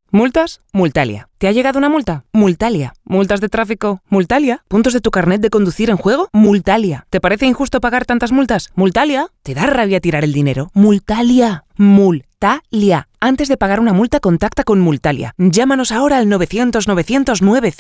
¿Multas? Multalia. ¿Te ha llegado una multa? Multalia. ¿Multas de tráfico? Multalia. ¿Puntos de tu carnet de conducir en juego? Multalia. ¿Te parece injusto pagar tantas multas? Multalia. ¿Te da rabia tirar el dinero? Multalia. Multalia. Antes de pagar una multa, contacta con Multalia. Llámanos ahora al 900 900 900.